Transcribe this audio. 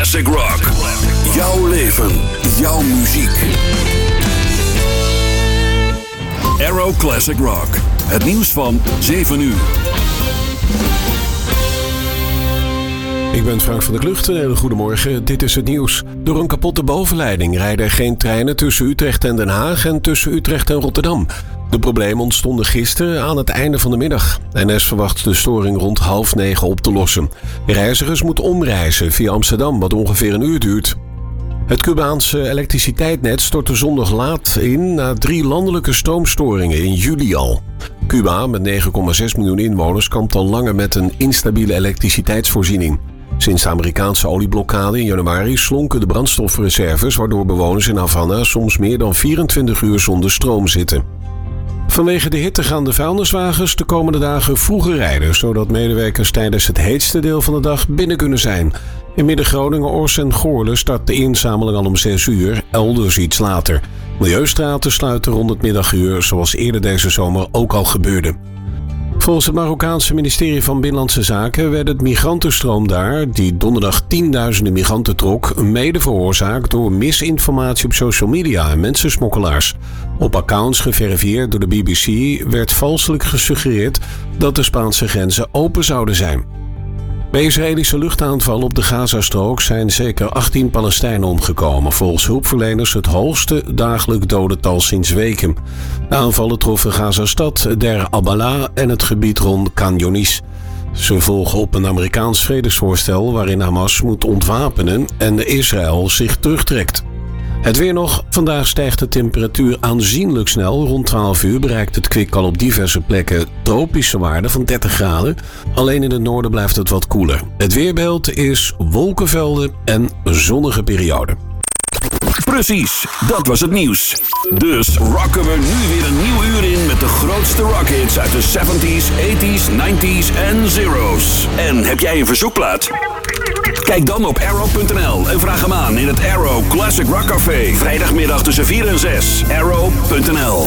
Classic Rock. Jouw leven, jouw muziek. Arrow Classic Rock. Het nieuws van 7 uur. Ik ben Frank van der Klucht. Een hele goede morgen. Dit is het nieuws. Door een kapotte bovenleiding rijden er geen treinen tussen Utrecht en Den Haag en tussen Utrecht en Rotterdam. De problemen ontstonden gisteren aan het einde van de middag. NS verwacht de storing rond 8:30 op te lossen. Reizigers moeten omreizen via Amsterdam, wat ongeveer een uur duurt. Het Cubaanse elektriciteitsnet stortte zondag laat in na 3 landelijke stroomstoringen in juli al. Cuba, met 9,6 miljoen inwoners, kampt al langer met een instabiele elektriciteitsvoorziening. Sinds de Amerikaanse olieblokkade in januari slonken de brandstofreserves, waardoor bewoners in Havana soms meer dan 24 uur zonder stroom zitten. Vanwege de hitte gaan de vuilniswagens de komende dagen vroeger rijden, zodat medewerkers tijdens het heetste deel van de dag binnen kunnen zijn. In Midden-Groningen, Ors en Goorlen start de inzameling al om 6 uur, elders iets later. Milieustraten sluiten rond het middaguur, zoals eerder deze zomer ook al gebeurde. Volgens het Marokkaanse ministerie van Binnenlandse Zaken werd het migrantenstroom daar, die donderdag tienduizenden migranten trok, mede veroorzaakt door misinformatie op social media en mensensmokkelaars. Op accounts geverifieerd door de BBC werd valselijk gesuggereerd dat de Spaanse grenzen open zouden zijn. Bij Israëlische luchtaanvallen op de Gazastrook zijn zeker 18 Palestijnen omgekomen. Volgens hulpverleners het hoogste dagelijk dodental sinds weken. De aanvallen troffen Gazastad, Der Abala en het gebied rond Khan Younis. Ze volgen op een Amerikaans vredesvoorstel waarin Hamas moet ontwapenen en Israël zich terugtrekt. Het weer nog. Vandaag stijgt de temperatuur aanzienlijk snel. Rond 12 uur bereikt het kwik al op diverse plekken tropische waarden van 30 graden. Alleen in het noorden blijft het wat koeler. Het weerbeeld is wolkenvelden en zonnige perioden. Precies, dat was het nieuws. Dus rocken we nu weer een nieuw uur in met de grootste rockhits uit de 70s, 80s, 90s en zeros. En heb jij een verzoekplaat? Kijk dan op arrow.nl en vraag hem aan in het Arrow Classic Rock Café. Vrijdagmiddag tussen 4 en 6. Arrow.nl.